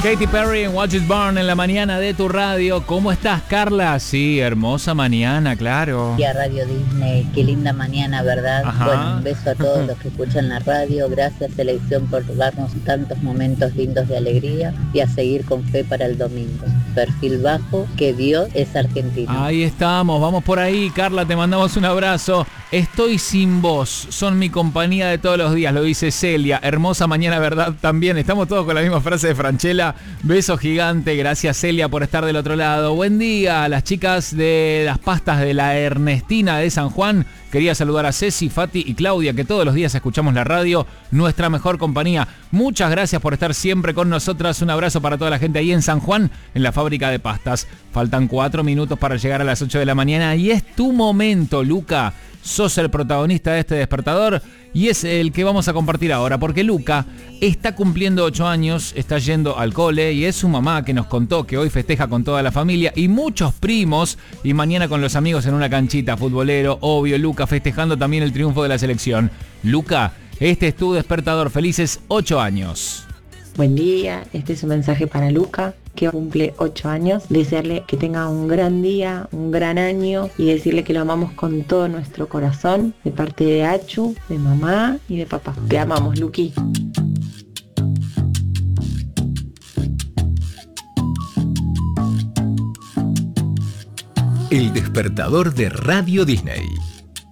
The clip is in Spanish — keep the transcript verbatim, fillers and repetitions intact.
Katy Perry en Watch It Burn en la mañana de tu radio. ¿Cómo estás, Carla? Sí, hermosa mañana, claro. Y a Radio Disney, qué linda mañana, ¿verdad? Ajá. Bueno, un beso a todos los que escuchan la radio. Gracias, selección, por darnos tantos momentos lindos de alegría y a seguir con fe para el domingo. Perfil bajo, que Dios es argentino. Ahí estamos, vamos por ahí, Carla, te mandamos un abrazo. Estoy sin voz, son mi compañía de todos los días, lo dice Celia. Hermosa mañana, ¿verdad? También estamos todos con la misma frase de Franchella. Beso gigante, gracias Celia por estar del otro lado. Buen día a las chicas de las pastas de la Ernestina de San Juan. Quería saludar a Ceci, Fati y Claudia, que todos los días escuchamos la radio, nuestra mejor compañía. Muchas gracias por estar siempre con nosotras. Un abrazo para toda la gente ahí en San Juan, en la fábrica de pastas. Faltan cuatro minutos para llegar a las ocho de la mañana y es tu momento, Luca. Sos el protagonista de este despertador y es el que vamos a compartir ahora, porque Luca está cumpliendo ocho años, está yendo al cole y es su mamá que nos contó que hoy festeja con toda la familia y muchos primos y mañana con los amigos en una canchita, futbolero, obvio, Luca festejando también el triunfo de la selección. Luca, este es tu despertador, felices ocho años. Buen día, este es un mensaje para Luca, que cumple ocho años. Desearle que tenga un gran día, un gran año y decirle que lo amamos con todo nuestro corazón, de parte de Achu, de mamá y de papá. Te amamos, Luqui. El despertador de Radio Disney.